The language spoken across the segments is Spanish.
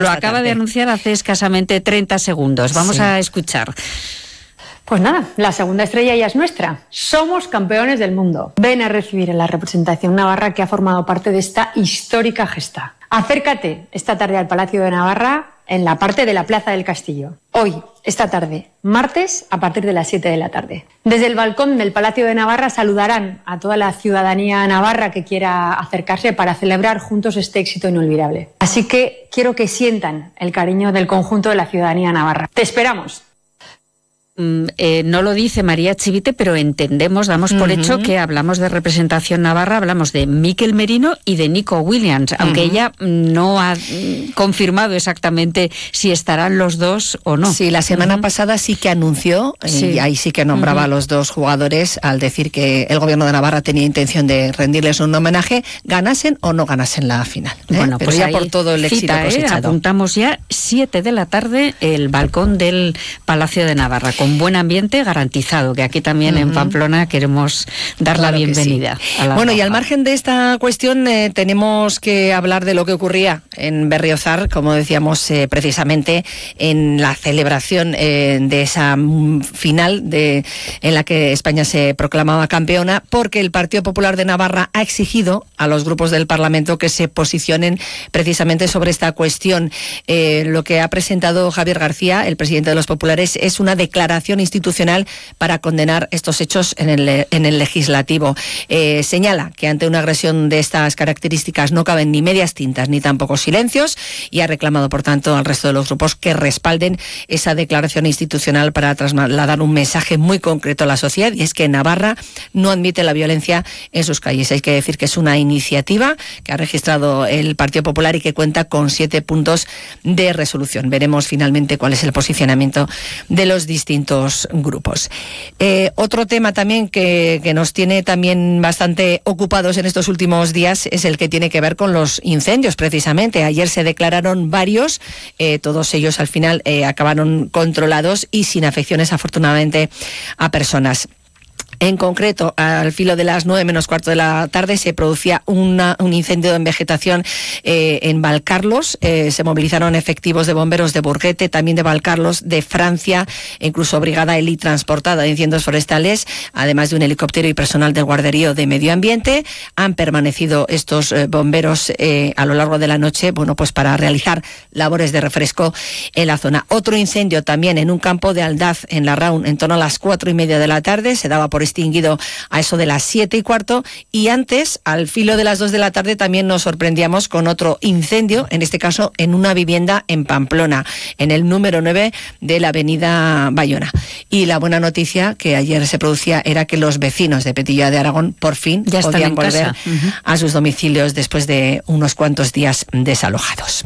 Lo acaba de anunciar hace escasamente 30 segundos. Vamos a escuchar. Pues nada, la segunda estrella ya es nuestra. Somos campeones del mundo. Ven a recibir a la representación navarra que ha formado parte de esta histórica gesta. Acércate esta tarde al Palacio de Navarra en la parte de la Plaza del Castillo. Hoy, esta tarde, martes, a partir de las 7 de la tarde. Desde el balcón del Palacio de Navarra saludarán a toda la ciudadanía navarra que quiera acercarse para celebrar juntos este éxito inolvidable. Así que quiero que sientan el cariño del conjunto de la ciudadanía navarra. ¡Te esperamos! No lo dice María Chivite, pero entendemos, damos por hecho que hablamos de representación navarra, hablamos de Mikel Merino y de Nico Williams, aunque ella no ha confirmado exactamente si estarán los dos o no. Sí, la semana pasada sí que anunció, y ahí sí que nombraba a los dos jugadores al decir que el gobierno de Navarra tenía intención de rendirles un homenaje, ganasen o no ganasen la final. Bueno, pero pues ya por todo el éxito cosechado. Apuntamos ya 7 de la tarde el balcón del Palacio de Navarra, con buen ambiente garantizado, que aquí también en Pamplona queremos dar la bienvenida. Sí. Bueno, y al margen de esta cuestión tenemos que hablar de lo que ocurría en Berriozar, como decíamos precisamente en la celebración de esa final en la que España se proclamaba campeona, porque el Partido Popular de Navarra ha exigido a los grupos del Parlamento que se posicionen precisamente sobre esta cuestión. Lo que ha presentado Javier García, el presidente de los populares, es una declaración institucional para condenar estos hechos en el legislativo. Señala que ante una agresión de estas características no caben ni medias tintas ni tampoco silencios, y ha reclamado, por tanto, al resto de los grupos que respalden esa declaración institucional para trasladar un mensaje muy concreto a la sociedad, y es que Navarra no admite la violencia en sus calles. Hay que decir que es una iniciativa que ha registrado el Partido Popular y que cuenta con 7 puntos de resolución. Veremos finalmente cuál es el posicionamiento de los distintos grupos. Otro tema también que nos tiene también bastante ocupados en estos últimos días es el que tiene que ver con los incendios, precisamente. Ayer se declararon varios, todos ellos al final acabaron controlados y sin afecciones, afortunadamente, a personas. En concreto, al filo de las 9 menos cuarto de la tarde se producía un incendio en vegetación en Valcarlos. Se movilizaron efectivos de bomberos de Burguete, también de Valcarlos, de Francia, e incluso brigada Eli transportada de incendios forestales, además de un helicóptero y personal del guarderío de medio ambiente. Han permanecido estos bomberos a lo largo de la noche, pues para realizar labores de refresco en la zona. Otro incendio también en un campo de Aldaz, en Larraun, en torno a las 4:30 de la tarde. Se daba por extinguido a eso de las 7:15, y antes, al filo de las 2 de la tarde, también nos sorprendíamos con otro incendio, en este caso en una vivienda en Pamplona, en el número 9 de la avenida Bayona. Y la buena noticia que ayer se producía era que los vecinos de Petilla de Aragón por fin ya podían volver a sus domicilios después de unos cuantos días desalojados.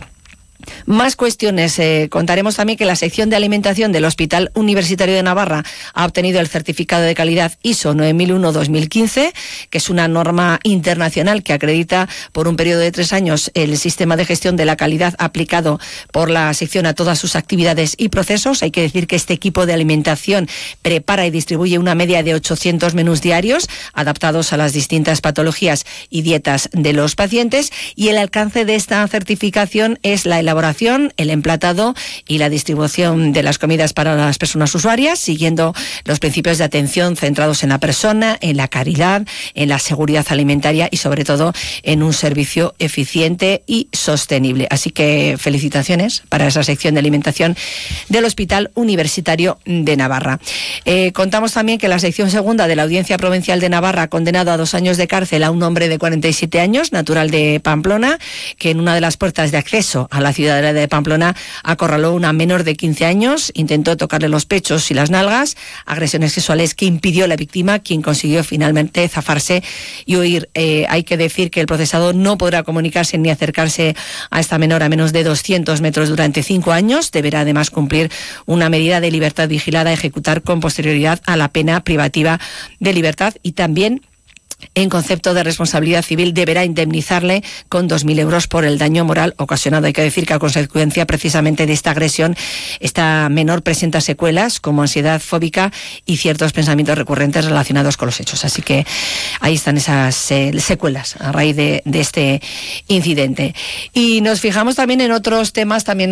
Más cuestiones. Contaremos también que la sección de alimentación del Hospital Universitario de Navarra ha obtenido el certificado de calidad ISO 9001-2015, que es una norma internacional que acredita por un periodo de 3 años el sistema de gestión de la calidad aplicado por la sección a todas sus actividades y procesos. Hay que decir que este equipo de alimentación prepara y distribuye una media de 800 menús diarios adaptados a las distintas patologías y dietas de los pacientes, y el alcance de esta certificación es la elaboración, el emplatado y la distribución de las comidas para las personas usuarias, siguiendo los principios de atención centrados en la persona, en la calidad, en la seguridad alimentaria y sobre todo en un servicio eficiente y sostenible. Así que felicitaciones para esa sección de alimentación del Hospital Universitario de Navarra. Contamos también que la sección segunda de la Audiencia Provincial de Navarra ha condenado a 2 años de cárcel a un hombre de 47 años, natural de Pamplona, que en una de las puertas de acceso a la ciudad de Pamplona acorraló a una menor de 15 años, intentó tocarle los pechos y las nalgas, agresiones sexuales que impidió la víctima, quien consiguió finalmente zafarse y huir. Hay que decir que el procesado no podrá comunicarse ni acercarse a esta menor a menos de 200 metros durante 5 años. Deberá además cumplir una medida de libertad vigilada a ejecutar con posterioridad a la pena privativa de libertad, y también en concepto de responsabilidad civil deberá indemnizarle con 2.000 euros por el daño moral ocasionado. Hay que decir que a consecuencia precisamente de esta agresión, esta menor presenta secuelas como ansiedad fóbica y ciertos pensamientos recurrentes relacionados con los hechos. Así que ahí están esas secuelas a raíz de este incidente. Y nos fijamos también en otros temas también